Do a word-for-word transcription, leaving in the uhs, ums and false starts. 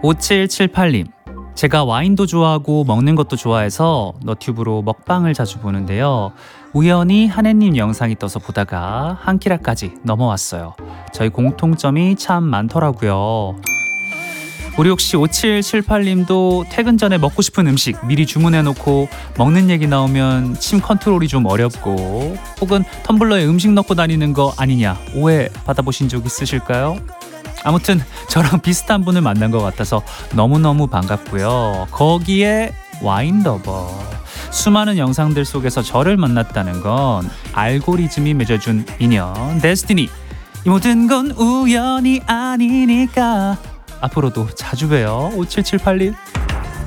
오칠칠팔님, 제가 와인도 좋아하고 먹는 것도 좋아해서 너튜브로 먹방을 자주 보는데요. 우연히 한혜님 영상이 떠서 보다가 한키라까지 넘어왔어요. 저희 공통점이 참 많더라고요. 우리 혹시 오칠칠팔님도 퇴근 전에 먹고 싶은 음식 미리 주문해놓고 먹는 얘기 나오면 침 컨트롤이 좀 어렵고 혹은 텀블러에 음식 넣고 다니는 거 아니냐 오해 받아보신 적 있으실까요? 아무튼 저랑 비슷한 분을 만난 것 같아서 너무너무 반갑고요. 거기에 와인러버, 수많은 영상들 속에서 저를 만났다는 건 알고리즘이 맺어준 인연, 데스티니. 이 모든 건 우연이 아니니까 앞으로도 자주 봬요. 오칠칠팔님.